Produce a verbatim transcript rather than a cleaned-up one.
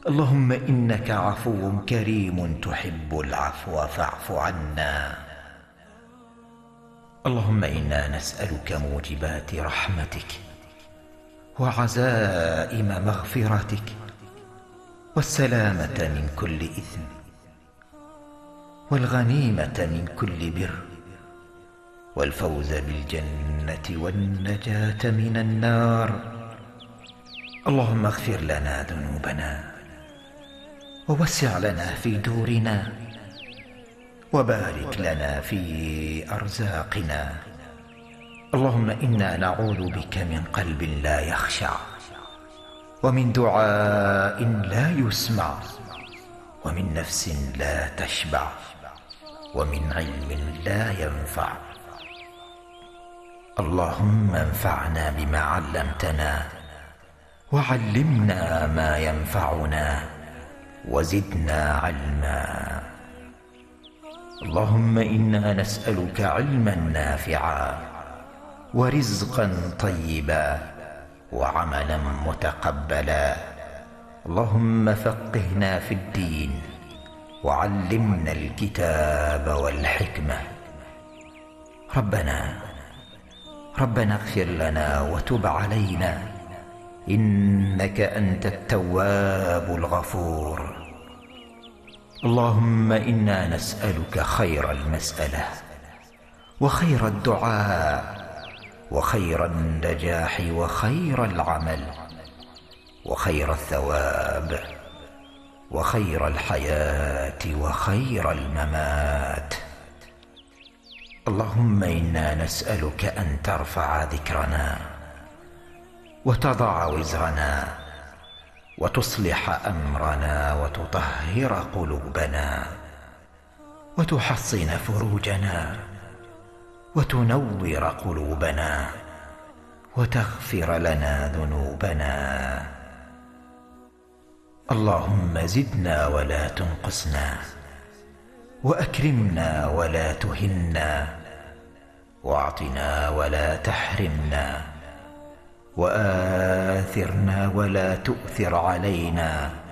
اللهم إنك عفو كريم تحب العفو فاعف عنا. اللهم إنا نسألك موجبات رحمتك وعزائم مغفرتك والسلامة من كل إثم والغنيمة من كل بر والفوز بالجنة والنجاة من النار. اللهم اغفر لنا ذنوبنا ووسع لنا في دورنا وبارك لنا في أرزاقنا. اللهم إنا نعوذ بك من قلب لا يخشع ومن دعاء لا يسمع ومن نفس لا تشبع ومن علم لا ينفع. اللهم انفعنا بما علمتنا وعلمنا ما ينفعنا وزدنا علما. اللهم إنا نسألك علما نافعا ورزقا طيبا وعملا متقبلا. اللهم فقهنا في الدين وعلمنا الكتاب والحكمة. ربنا ربنا اغفر لنا وتب علينا إنك أنت التواب الغفور. اللهم إنا نسألك خير المسألة وخير الدعاء وخير النجاح وخير العمل وخير الثواب وخير الحياة وخير الممات. اللهم إنا نسألك أن ترفع ذكرنا وتضع وزرنا وتصلح أمرنا وتطهر قلوبنا وتحصن فروجنا وتنور قلوبنا وتغفر لنا ذنوبنا. اللهم زدنا ولا تنقصنا وأكرمنا ولا تهنا واعطنا ولا تحرمنا وآثرنا ولا تؤثر علينا